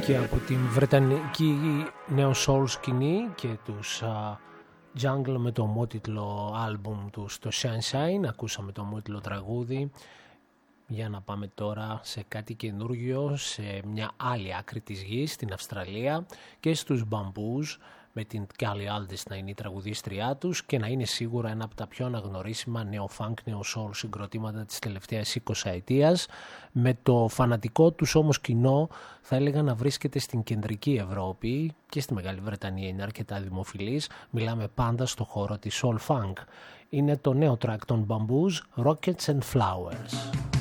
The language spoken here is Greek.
και από την βρετανική νέο soul σκηνή και τους Jungle με το ομότιτλο άλμπουμ τους, το Sunshine. Ακούσαμε το ομότιτλο τραγούδι. Για να πάμε τώρα σε κάτι καινούργιο, σε μια άλλη άκρη της γης, στην Αυστραλία, και στους Bamboos, με την Callie Aldis να είναι η τραγουδίστριά τους και να είναι σίγουρα ένα από τα πιο αναγνωρίσιμα νεο-funk, νεο-soul συγκροτήματα της τελευταίας 20 ετίας, με το φανατικό τους όμως κοινό θα έλεγα να βρίσκεται στην κεντρική Ευρώπη και στη Μεγάλη Βρετανία είναι αρκετά δημοφιλής. Μιλάμε πάντα στο χώρο της soul funk. Είναι το νέο track των Bamboos, Rockets and Flowers.